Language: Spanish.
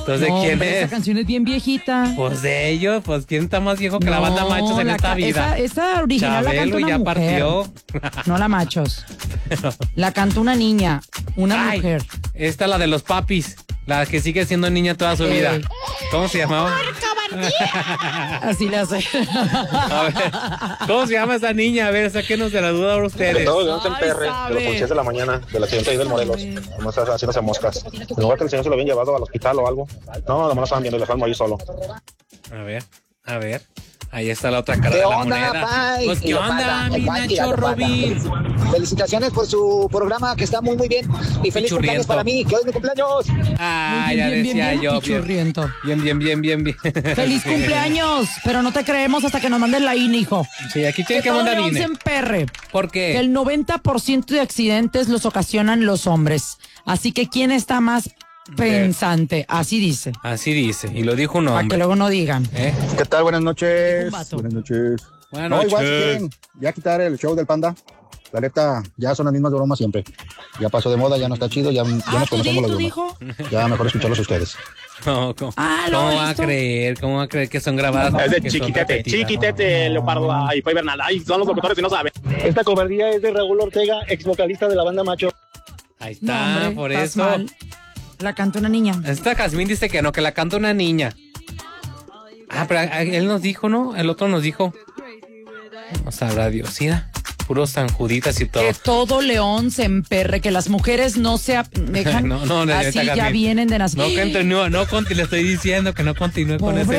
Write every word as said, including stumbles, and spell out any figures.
Entonces, no, ¿quién hombre, es? Esa canción es bien viejita. Pues de ellos, pues ¿quién está más viejo que no, la banda Machos en la esta ca- vida? Esa, esa original Chabelo la canta una ya mujer. partió. No la Machos. La canta una niña, una Ay, mujer. Esta es la de los papis, la que sigue siendo niña toda su Eh. vida. ¿Cómo se llamaba? Así le hace. A ver, ¿cómo se llama esa niña? A ver, sáquenos de la duda ahora ustedes. Todo león en Ay, P R, de sabe. los policías de la mañana, del accidente ahí del Morelos. Nomás haciéndose moscas. En lugar que el señor se lo habían llevado al hospital o algo. No, nomás lo estaban viendo y lo dejaron ahí solo. A ver, a ver. Ahí está la otra cara ¿Qué de la onda, moneda. Pai? Pues, ¿qué Y lo onda, panda, mi el Pai Nacho tirando panda. Robin? Felicitaciones por su programa que está muy muy bien. Y feliz Pichurriento. cumpleaños para mí, que hoy es mi cumpleaños. Ah, Muy ya bien, bien, decía bien, yo. Bien, pichurriento. bien, bien, bien, bien, bien. Feliz Sí. cumpleaños, pero no te creemos hasta que nos mandes la I N E, hijo. Sí, aquí tienen que todo mandar León I N se E. emperre. ¿Por Que qué? el noventa por ciento de accidentes los ocasionan los hombres. Así que ¿quién está más pensante? Así dice. Así dice, y lo dijo un Para que hombre. luego no digan. ¿Eh? ¿Qué tal? Buenas noches. Un vato. Buenas noches. Buenas No, igual si noches. quieren ya quitar el show del Panda. La neta, ya son las mismas bromas siempre. Ya pasó de moda, ya no está chido, ya, ya Ah, nos ¿tú conocemos los dijo? demás. Ya mejor escucharlos a ustedes. No, ¿cómo, Ah, ¿lo ¿cómo va a listo? creer? ¿Cómo va a creer que son grabadas? Es de que son Chiquitete, repetidas? Chiquitete, Leopardo, ay, fue Bernal, ay, son los locutores y no saben. Esta cobardía es de Raúl Ortega, ex vocalista de la banda Macho. Ahí No, está, hombre, por estás eso. mal. La canta una niña. Esta Jazmín dice que no, que la canta una niña. Ah, pero a- él nos dijo, ¿no? El otro nos dijo. No sabrá Dios, ¿sí? Puros sanjuditas y todo. Que todo León se emperre, que las mujeres no se ap- dejan. No, no, así neta, ya Jazmín. vienen de nacer. No continúa, no continúa, le estoy diciendo que no continúe con Pobre ese